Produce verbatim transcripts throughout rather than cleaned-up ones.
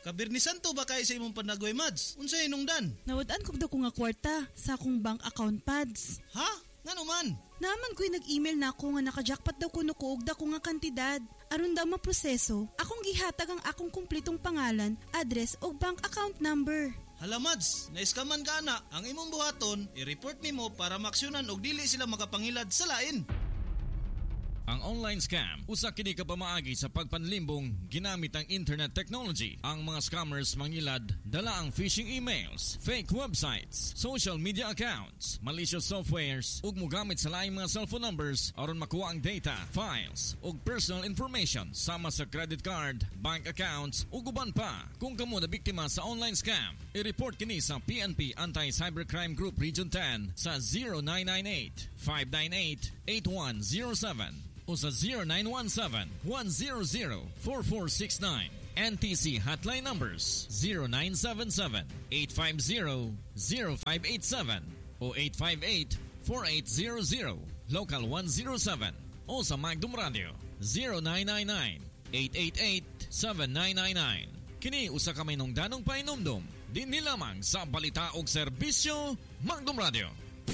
Kabirnisan to ba kay sa imong panagoy, Mads? Unsay hinungdan? Nawad-an ko daw ko nga kwarta sa akong bank account pads. Ha? Ngano man? Naman ko'y nag-email na ako nga nakajackpot daw ko nukuog da ko nga kantidad. Aron daw maproseso, akong gihatag ang akong kumplitong pangalan, address o bank account number. Hala, Mads, naiskaman ka na. Ang imong buhaton, i-report nimo para maksyonan og dili sila makapangilad sa lain. Ang online scam, usa kini ka pamaagi sa pagpanlimbong ginamit ang internet technology. Ang mga scammers mangilad dala ang phishing emails, fake websites, social media accounts, malicious softwares ug mogamit sa laing mga cellphone numbers aron makuha ang data, files ug personal information sama sa credit card, bank accounts ug uban pa. Kung kamo na biktima sa online scam, i-report kini sa P N P Anti-Cybercrime Group Region ten sa zero nine nine eight, five nine eight, eight one zero seven o sa zero nine one seven, one zero zero, four four six nine. N T C hotline numbers zero nine seven seven, eight five zero, zero five eight seven o eight five eight, four eight zero zero, local one zero seven o sa Magdum Radio zero nine nine nine, eight eight eight, seven nine nine nine. Kini usa ka may nungdanong painomdom din ni lamang sa balita og serbisyo Magdum Radio.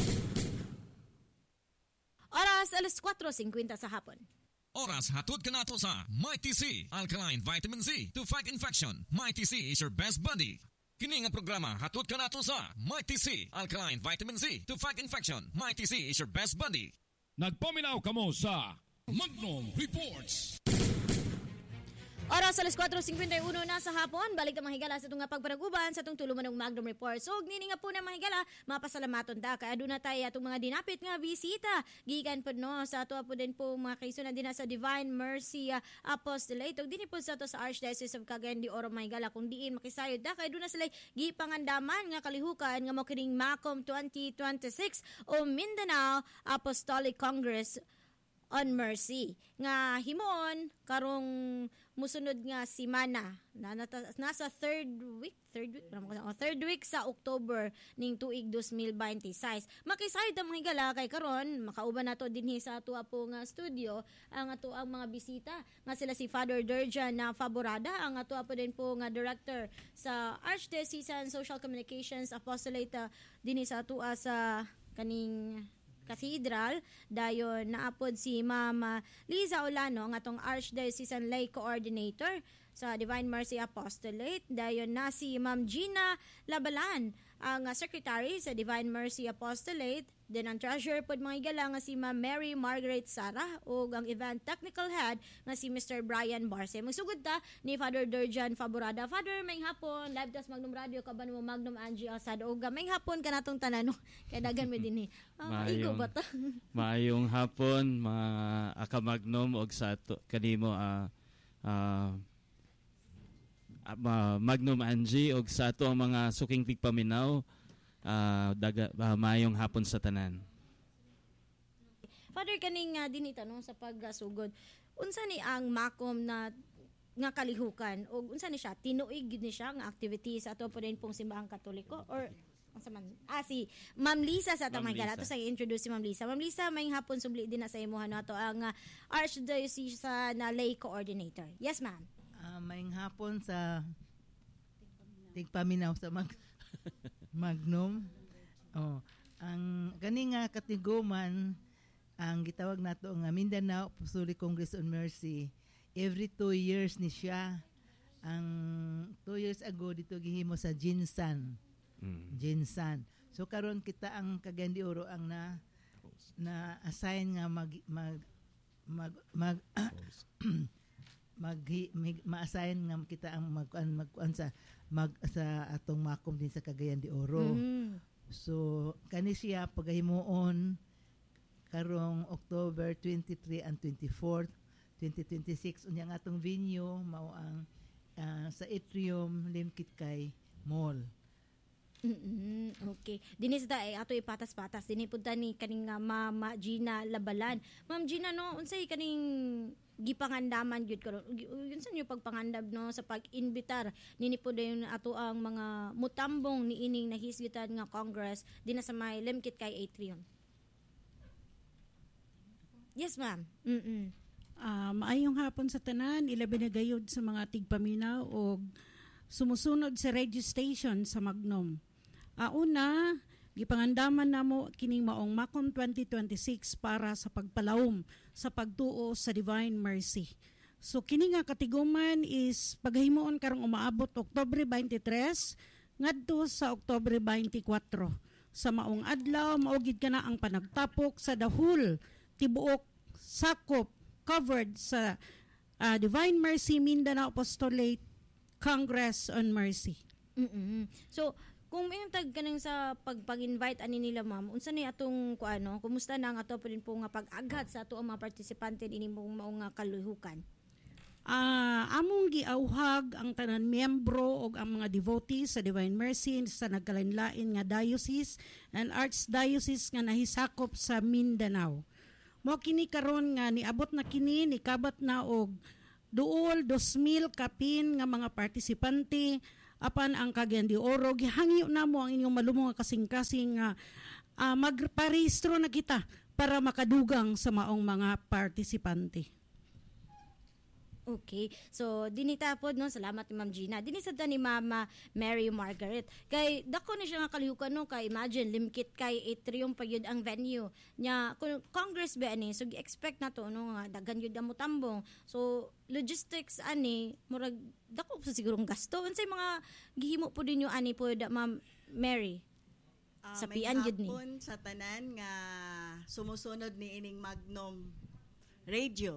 Oras alas four fifty sa hapon. Oras hatod ka nato sa Mighty C Alkaline Vitamin C to fight infection. Mighty C is your best buddy. Kini nga programa hatod ka nato sa Mighty C Alkaline Vitamin C to fight infection. Mighty C is your best buddy. Nagpaminaw kamo sa Magnum Reports. Oras alas four fifty-one na sa hapon, balik na mahigala sa itong pagpanaguban sa itong tuluman ng Magnum Report. So, nini nga po na mahigala, mapasalamaton ta. Kaya doon na tayo itong mga dinapit nga bisita. Gikan po no, sa ito po din po mga kaiso na din sa Divine Mercy uh, Apostolate. O din po sa ito sa Archdiocese of Cagayan de Oro, mahigala. Kung diin makisayod da, kaya doon na sila gipangandaman nga kalihukan nga mo kining Macom twenty twenty-six o Mindanao Apostolic Congress on Mercy. Nga himon, karong musunod nga si Mana, na, nata, nasa third week, third week, o third week sa October ning tuig twenty twenty-six. Makisayod ang mga higala kay karon, makauban nato dinhi sa ato po nga studio, ang ato ang mga bisita, nga sila si Father Durjan na Faborada, ang ato po din po nga director sa Archdiocesan Social Communications Apostolate dinhi sa ato sa kaning Cathedral. Dayon naapod si Mama Liza Olano, ang atong Archdiocesan Lay Coordinator sa Divine Mercy Apostolate. Dayon na si Ma'am Gina Labalan, ang Secretary sa Divine Mercy Apostolate. Then ang treasurer pod mga igala nga si Ma'am Mary Margaret Sara o ang event technical head nga si Mister Brian Barce. Magsugod ta ni Father Durjan Faborada. Father, may hapon, live tas Magnum Radio, kaban mo Magnum Angie Alsado. O may hapon ka natong tanan, no? Kaya dagan mo din eh. Ah, maigo ba ta? Maayong hapon, mga akamagnum og sa to, kanimo uh, uh, uh, Magnum Angie og sa to ang mga suking tigpaminaw. Uh, daga, uh, mayong hapon sa tanan. Father, kaning uh, din itanong sa pagsugod, unsa ni ang Macom na nga kalihukan o unsa ni siya tinuig ni siya nga activity sa ato po din pong simbahang Katoliko or unsa man ah si Ma'am Lisa sa tamay gala to sa introduce si Ma'am Lisa. Ma'am Lisa, may hapon subli din na sa imuha nato ang uh, Archdiocese na Lay Coordinator. Yes, ma'am. Uh, may hapon sa tigpaminaw sa mag Magnum. Oh, ang kani nga katiguman ang gitawag nato nga Mindanao Apostolic Congress on Mercy. Every two years ni siya. Ang two years ago dito gihimo sa Jinsan. Mm. Jinsan. So karon kita ang Cagayan de Oro ang na na assign nga mag mag mag, mag mag, mag ma-assign nga kita ang mag mag, mag sa mag sa atong Macom din sa Cagayan de Oro. Mm-hmm. So kani siya pagahimuon karong October twenty-third and twenty-fourth, twenty twenty-six unya nga atong venue mao ang uh, sa Atrium Limkit Mall. Mm-hmm. Okay. Dinis da eh ato ipatas-patas dinhi pud ni kaning uh, Mama Gina Labalan. Ma'am Gina, no unsay kaning gipangandaman gyud karon unsa niyo pagpangandam no sa pag-inbitar nini pud dayon ato ang mga mutambong niining nahisgitan nga Congress dinha sa may Limkit kay Atrium. Yes, ma'am. Mm. Uh, maayong hapon sa tanan, ilabi na gayud sa mga tigpaminaw o sumusunod sa registration sa Magnom. Auna, gipangandaman namo kining maong Macon twenty twenty-six para sa pagpalawom sa pagtuo sa Divine Mercy. So kini nga katiguman is paghimuon karong umaabot Oktubre twenty-three ngadto sa Oktubre twenty-four. Sa maong adlaw maugid kana ang panagtapok sa dahul tibuok sakop covered sa uh, Divine Mercy Mindanao Apostolate Congress on Mercy. Mm-mm. So kung may tag kanang sa pagpag-invite ani nila ma'am, unsa ni atong kuano, kumusta na ang ato pa rin po nga pag-aghat sa ato ang mga partisipante ini mong mao nga kaluhukan? Ah, uh, among giauhag ang tanan miyembro og ang mga devotees sa Divine Mercy sa nagkalain-lain nga diocese and archdiocese nga nahisakop sa Mindanao. Mo kini karon nga niabot na kini nikabat na og duol two mil kapin nga mga partisipante apan ang Cagayan de Oro gihangyo namo ang inyong malumong nga kasing-kasing nga uh, magparehistro na kita para makadugang sa maong mga partisipante. Okay. So, dinita po, no? Salamat ni Ma'am Gina. Dinisad ni Mama Mary Margaret. Kay, dako na siya nga kalihukan, no? Kay, imagine, limkit kay atrium pa yun ang venue. Nya, kung Congress ba, ani? So, expect na to, no? Nga, dagan yun ang mutambong. So, logistics, ani, murag, dako sa sigurong gasto. Unsay mga gihimo po din yung, ani po, da, Ma'am Mary? Uh, sa pian yun ni. May sa tanan nga sumusunod ni ining Magnom Radio.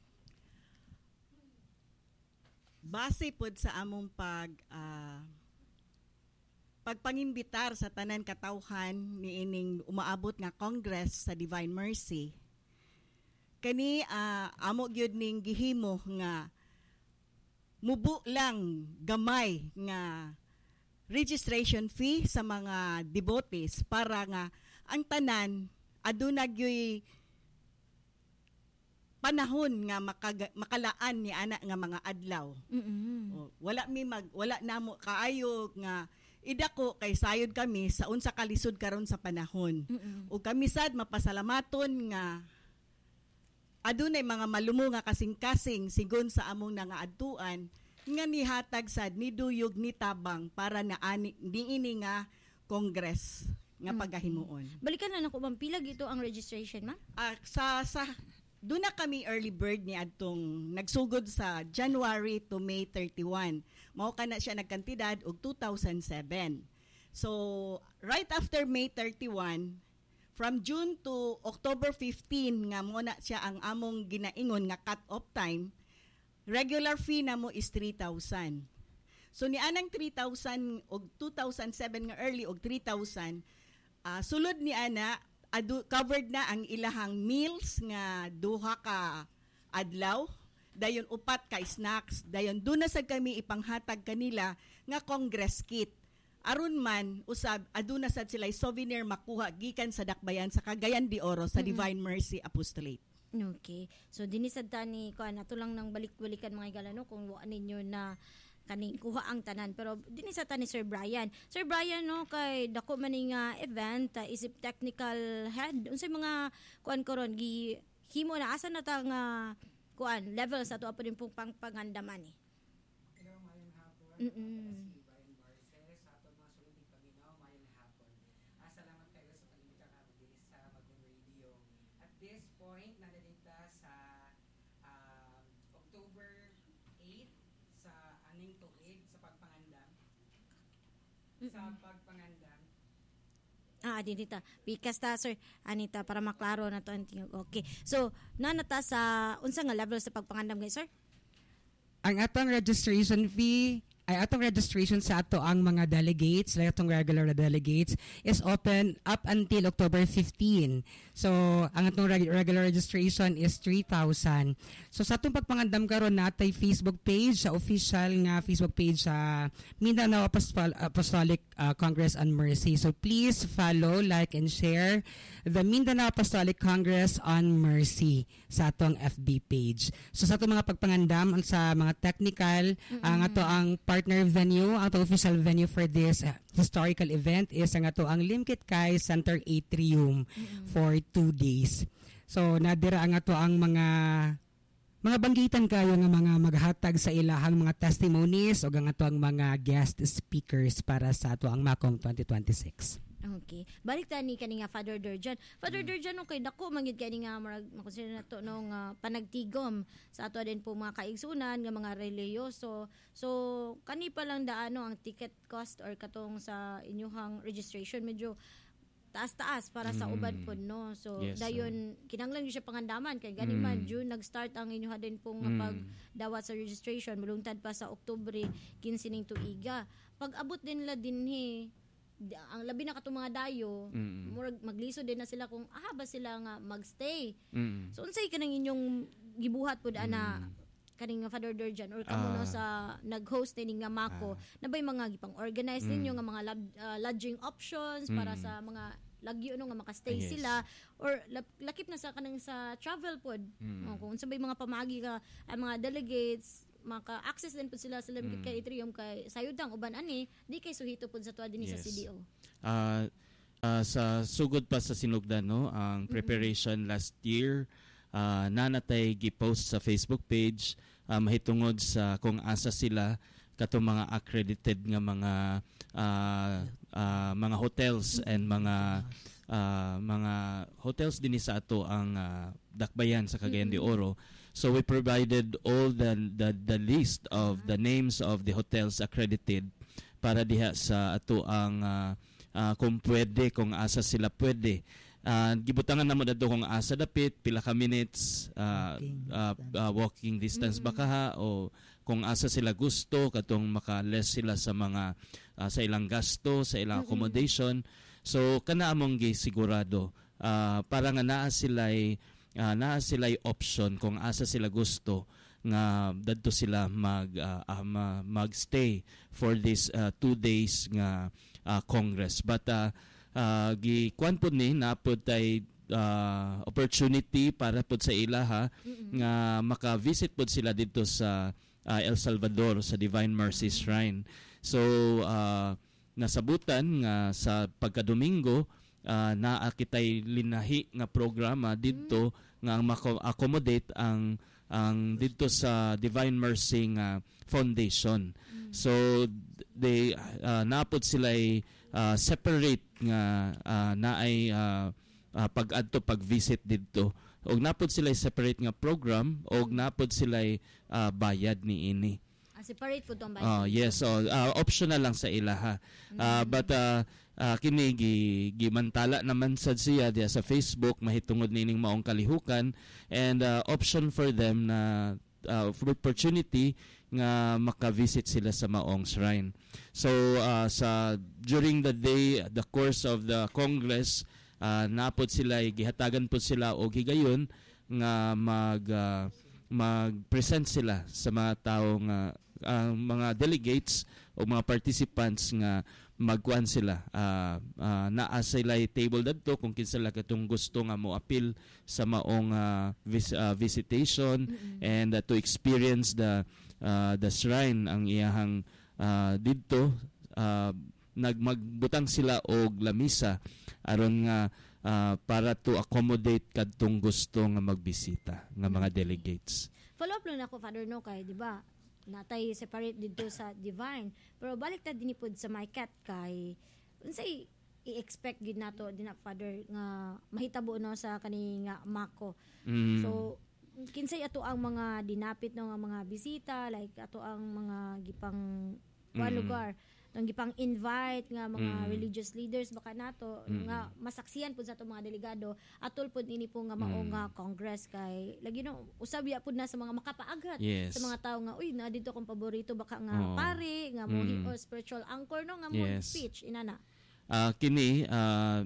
Base pod sa among pag uh, pagpangimbitar sa tanan katawhan ni ining umaabot nga Congress sa Divine Mercy. Kani uh, amo gyud ning gihimo nga mubo lang gamay nga registration fee sa mga devotees para nga ang tanan aduna gyoy panahon nga makaga, makalaan ni ana nga mga adlaw. Mm-hmm. O, wala mi mag wala namo kaayo nga idako kay sayod kami sa unsa kalisod karon sa panahon. Mm-hmm. O kami sad mapasalamaton nga adunay mga malumo nga kasing-kasing sigon sa among nangaadtuan nga nihatag sad ni duyog ni tabang para na ani niini nga Congress nga mm-hmm. pagahimuon. Balikan na nako bang pila gito ang registration, ma'am? Uh, sa sa doon na kami early bird ni adtong nagsugod sa January to May thirty-one. Mao kana siya nagkantidad og two thousand seven. So right after May thirty-one, from June to October fifteen nga mo na siya ang among ginaingon nga cut-off time, regular fee na mo is three thousand. So ni anang three thousand og two thousand seven nga early og three thousand, uh, sulod ni ana Adu, covered na ang ilahang meals nga duha ka adlaw, dayon upat ka snacks, dayon doon na sad kami ipanghatag kanila nga Congress kit. Aron man usab aduna sad sila souvenir makuha gikan sa dakbayan sa Cagayan de Oro sa Divine Mercy Apostolate. Okay. So dinisad ta ni kuan nato lang nang balik-balikan mga galano kung wa ninyo na kaning kuha ang tanan, pero dinhi sa ni Sir Brian. Sir Brian, no, kay dako man nga event uh, isip technical head unsay mga kuan karon gi himo na asa na ta nga kuan level sa to apo din pong pangpangandaman ni. Hello, mayong hapon. Mm. Si Brian Barces sa ato mga sulod paminaw mayong hapon. Ah, salamat kayo sa pag-imbita ka diri sa Magnon Radio. At this point nadadita sa uh, October eighth sa aning tuig sa pagpangandam. Mm-mm. Sa pagpangandam. Ah, dinita. Pikas ta, sir. Anita, para maklaro na to. Okay. So, nanata sa unsa nga level sa pagpangandam guys, sir? Ang atong registration fee ay atong registration sa ato ang mga delegates, like atong regular delegates, is open up until October fifteenth. So, ang atong reg- regular registration is three thousand. So, sa atong pagpangandam karon natay Facebook page, sa official nga Facebook page sa Mindanao Apostol- Apostolic uh, Congress on Mercy. So, please follow, like, and share the Mindanao Apostolic Congress on Mercy sa atong F B page. So, sa atong mga pagpangandam, sa mga technical, mm-hmm. ang ato ang partner venue, ang ato official venue for this uh, historical event is ang ato ang Limkit Kay Center Atrium mm-hmm. for two days. So nadira ang ato ang mga mga banggitan kayo nga mga maghatag sa ilahang mga testimonies o ang ato ang mga guest speakers para sa ato ang Macom twenty twenty-six. Okay. Balik ta ni kani nga Father Durjan. Father mm. Durjan nung kay dako manggid kani nga marag makonsider nato nung uh, panagtigom sa ato din po mga kaigsunan nga mga reliyoso. So kani pa lang daano ang ticket cost or katong sa inyuhang registration medyo taas-taas para sa Mm. uban po no. So Yes, dayon kinahanglan gyud siya pangandaman kay gani Mm. man June nag-start ang inyuha din pong nga Mm. pagdawat sa registration mulungtad pa sa Oktubre quince ning tuiga. Pag abot din la dinhi di- ang labi na katong mga dayo Mm. murag magliso din na sila kung aha ba sila nga magstay. Mm. So unsay kanang inyong gibuhat pud ana kaning nga Father Durjan or kamo no Ah. sa nag-host ni nga Mako na ba'y mga gipang organize Mm. ninyo nga mga lab- ah, lodging options para Mm. sa mga lagyo no nga makastay Yes. sila or lap- lakip na sa kanang sa travel pod. Mm. Oh, kung unsa ba'y mga pamagi ka ang mga delegates maka-access din po sila sa lamig Mm. kay Atrium kay sayudang uban ani di kay suhito pod sa tuwa dinhi sa Yes. C D O. Ah, ah, sa sugod pa sa sinugdan no ang preparation last year uh, nanatay gi-post sa Facebook page ah, mahitungod sa kung asa sila katong mga accredited nga mga ah, ah, mga hotels and mga ah, mga hotels dinhi sa ato ang ah, dakbayan sa Cagayan de Oro. So we provided all the the the list of the names of the hotels accredited para diha sa ato ang uh, uh, kung pwede, kung asa sila pwede. Uh, gibutangan namo dadto kung asa dapit, pila ka minutes uh, Walking uh, uh, walking distance ba kaha o kung asa sila gusto katong maka-less sila sa mga uh, sa ilang gasto, sa ilang accommodation. So kana among gisigurado uh, para nga naa sila'y uh, naa sila'y option kung asa sila gusto nga dadto sila mag uh, uh, ma- magstay for this uh, two days nga uh, Congress. But uh, uh, gi kwan pud ni napud tay uh, opportunity para pud sa ilaha nga maka-visit pud sila dito sa uh, El Salvador sa Divine Mercy Shrine. So uh, nasabutan nga sa pagkadomingo uh, naa kitay linahi nga programa didto nga maka-accommodate ang ang dito sa Divine Mercy nga Foundation. So they uh, napod sila ay uh, separate nga uh, naay uh, uh, pag-adto pag-visit didto. Og napod sila ay separate nga program og napod sila ay uh, bayad ni ini. Ah, separate po tong Oh, yes, so uh, optional lang sa ilaha. Uh, but uh, uh, kini gi gimantala naman sad siya diya sa Facebook mahitungod nining maong kalihukan and uh, option for them na uh, for opportunity nga maka-visit sila sa maong shrine. So uh, sa during the day, the course of the Congress, uh, napod sila gihatagan po sila og higayon nga mag uh, mag-present sila sa mga taong uh, uh, mga delegates o mga participants nga magkuan sila uh, uh, naa sila table dadto kung kinsa la katong gusto nga mo appeal sa maong uh, vis- uh, visitation mm-hmm. and uh, to experience the uh, the shrine ang iyahang uh, didto uh, nagmagbutang sila og lamisa aron nga uh, para to accommodate kadtong gusto nga magbisita nga mga delegates. Follow up lang ako Father no kay di ba natay separate dito sa Divine pero balik ta dinipod sa my cat kay unsay i-expect gid nato din na Father nga mahitabo no sa kani nga Mako. Mm. So kinsay ato ang mga dinapit no nga mga bisita like ato ang mga gipang mm. lugar ang gipang invite nga mga Mm. religious leaders baka nato Mm. nga masaksiyan pud sa ato mga delegado atol pud ini po nga mao Mm. nga congress kay lagi no usab ya pud na sa mga makapaagat Yes. sa mga tawo nga uy na dito kong paborito baka nga Oo. pare nga mo Mm. o spiritual anchor no nga mo Yes. speech inana. Uh, kini uh,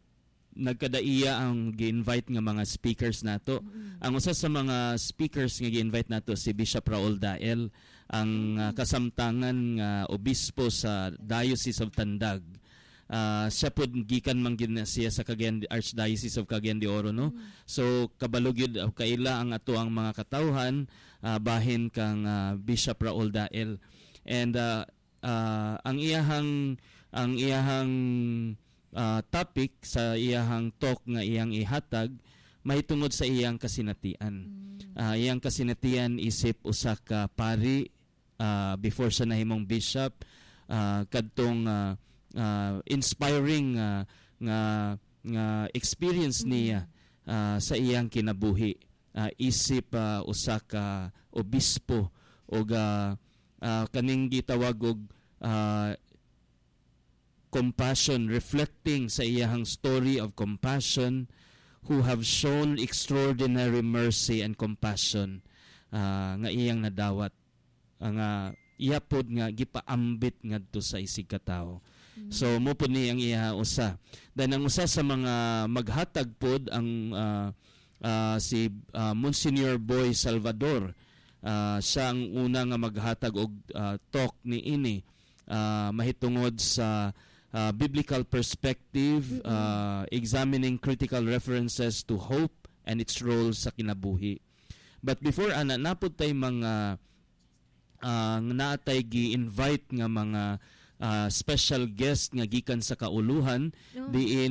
nagkadaiya ang gi-invite nga mga speakers nato. Mm-hmm. Ang usa sa mga speakers nga gi-invite nato si Bishop Raul Dael, ang uh, kasamtangan nga obispo sa Diocese of Tandag. Uh, siya pod gikan man gid na siya sa Cagayan Archdiocese of Cagayan de Oro no. Mm-hmm. So kabalo gyud uh, kaila ang ato ang mga katawhan uh, bahin kang uh, Bishop Raul Dael. And uh, uh, ang iyahang ang iyahang uh, topic sa iyahang talk nga iyang ihatag mahitungod sa iyang kasinatian. Uh, iyang kasinatian isip usa ka pari uh, before sa nahimong bishop, uh, kadtong uh, uh, inspiring uh, nga nga experience niya uh, sa iyang kinabuhi. Uh, isip uh, usa ka obispo o uh, uh, kaning gitawag og uh, compassion, reflecting sa iyang story of compassion, who have shown extraordinary mercy and compassion uh, nga iyang nadawat nga uh, iya pod nga gipaambit ngadto sa isig ka tawo. Mm-hmm. So mo pod ni ang iya usa. Dan ang usa sa mga maghatag pod ang uh, uh, si uh, Monsignor Boy Salvador. Uh, siya ang una nga maghatag og uh, talk ni ini uh, mahitungod sa Uh, biblical perspective, uh, examining critical references to hope and its role sa kinabuhi. But before ana napod tay mga uh, naatay gi-invite nga mga uh, special guest nga gikan sa kauluhan, oh. diin